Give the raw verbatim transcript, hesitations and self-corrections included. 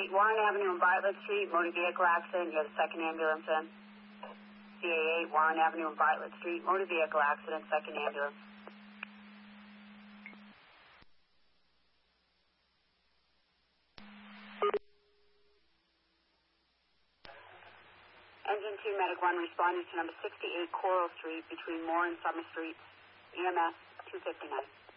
eight, Warren Avenue and Bartlett Street, motor vehicle accident. You have a second ambulance in. C A eight, Warren Avenue and Bartlett Street, motor vehicle accident, second ambulance. Engine two, Medic one, responded to number sixty-eight Coral Street between Moore and Summer Streets, E M S two fifty-nine.